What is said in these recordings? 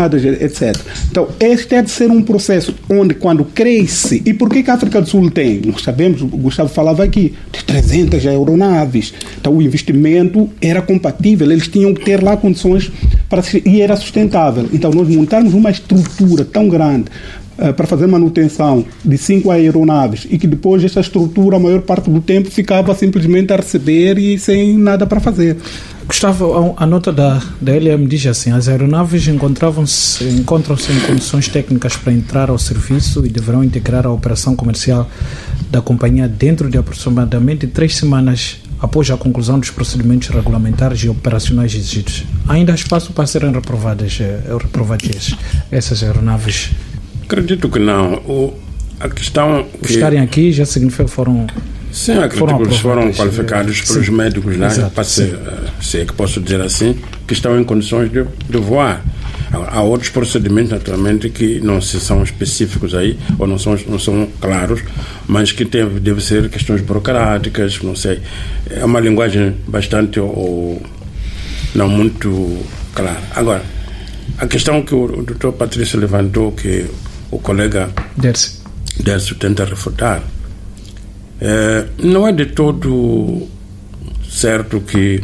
etc. Então, este deve ser um processo onde, quando cresce, e por que a África do Sul tem? Nós sabemos, o Gustavo falava aqui, de 300 aeronaves. Então, o investimento era compatível, eles tinham que ter lá condições e era sustentável. Então, nós montarmos uma estrutura tão grande para fazer manutenção de 5 aeronaves e que depois essa estrutura, a maior parte do tempo, ficava simplesmente a receber e sem nada para fazer. Gustavo, a nota da LM diz assim: as aeronaves encontram-se em condições técnicas para entrar ao serviço e deverão integrar a operação comercial da companhia dentro de aproximadamente 3 semanas após a conclusão dos procedimentos regulamentares e operacionais exigidos. Ainda há espaço para serem reprovadas essas aeronaves? Acredito que não. A questão que estarem aqui já significa que foram... Sim, acredito que eles foram qualificados pelos médicos lá, se é que posso dizer assim, que estão em condições de voar. Há outros procedimentos, naturalmente, que não são específicos aí, ou não são claros, mas que devem ser questões burocráticas, não sei. É uma linguagem bastante ou não muito clara. Agora, a questão que o Dr. Patrício levantou, que o colega Dércio tenta refutar, não é de todo certo que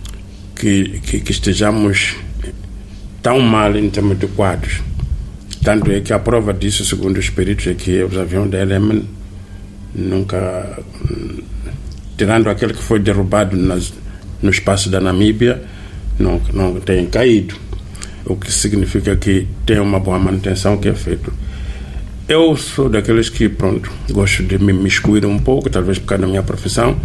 estejamos tão mal em termos de quadros. Tanto é que a prova disso, segundo os peritos, é que os aviões da LM nunca, tirando aquele que foi derrubado no espaço da Namíbia, não têm caído, o que significa que tem uma boa manutenção que é feita. Eu sou daqueles que, gosto de me imiscuir um pouco, talvez por causa da minha profissão.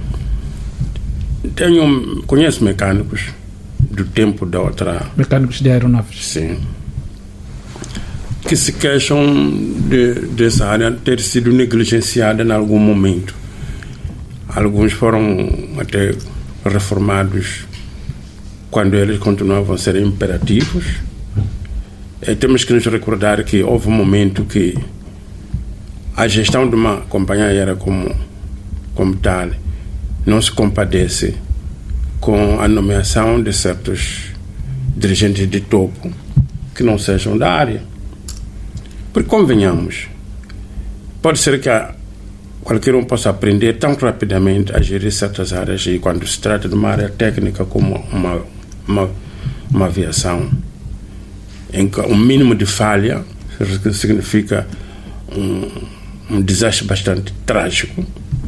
Conheço mecânicos do tempo da outra... Mecânicos de aeronaves. Sim. Que se queixam dessa área ter sido negligenciada em algum momento. Alguns foram até reformados quando eles continuavam a ser imperativos. Temos que nos recordar que houve um momento que a gestão de uma companhia aérea como tal não se compadece com a nomeação de certos dirigentes de topo que não sejam da área. Porque, convenhamos, pode ser que qualquer um possa aprender tão rapidamente a gerir certas áreas, e quando se trata de uma área técnica como uma aviação, em que um mínimo de falha significa um desastre bastante trágico,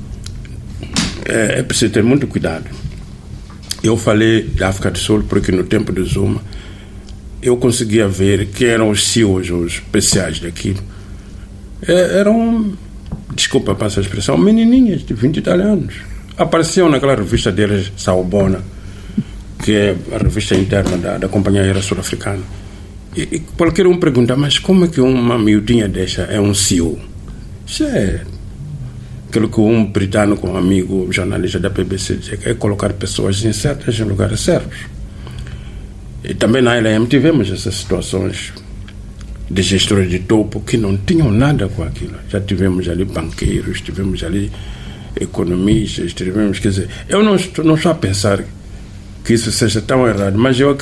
é preciso ter muito cuidado. Eu falei da África do Sul porque no tempo do Zuma eu conseguia ver que eram os CEOs, os especiais daquilo. Eram, desculpa para essa expressão, menininhas de 20 e tal anos. Apareciam naquela revista deles, Saubona, que é a revista interna da Companhia Aérea Sul-Africana. E qualquer um pergunta, mas como é que uma miudinha dessa é um CEO? Isso é aquilo que um britânico, um amigo jornalista da BBC, dizia, que é colocar pessoas incertas em lugares certos. E também na LM tivemos essas situações de gestores de topo que não tinham nada com aquilo. Já tivemos ali banqueiros, tivemos ali economistas, tivemos, quer dizer, eu não estou a pensar que isso seja tão errado, mas eu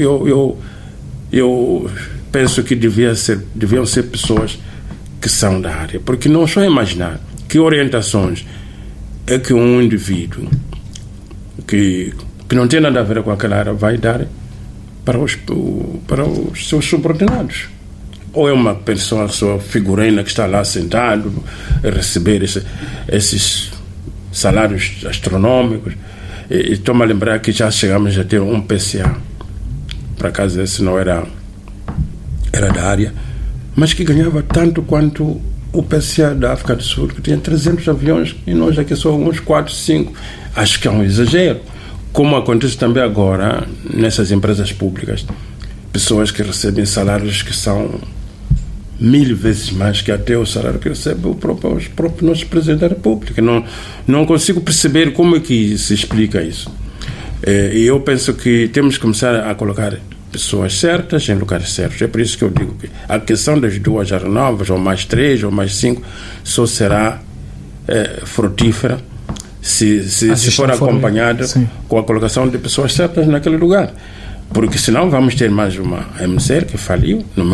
penso que deviam ser pessoas que são da área, porque não só imaginar que orientações é que um indivíduo que não tem nada a ver com aquela área vai dar para os seus subordinados. Ou é uma pessoa, sua figurina que está lá sentado a receber esses salários astronômicos. E estou-me a lembrar que já chegamos a ter um PCA, por acaso esse não era da área, mas que ganhava tanto quanto o PCA da África do Sul, que tinha 300 aviões e nós aqui só uns 4, 5. Acho que é um exagero. Como acontece também agora nessas empresas públicas, pessoas que recebem salários que são 1000 vezes mais que até o salário que recebe o próprio nosso Presidente da República. Não consigo perceber como é que se explica isso. E eu penso que temos que começar a colocar pessoas certas em lugares certos. É por isso que eu digo que a questão das 2 aeronaves, ou mais 3, ou mais 5, só será frutífera se for acompanhada com a colocação de pessoas certas naquele lugar. Porque senão vamos ter mais uma MCR que faliu, no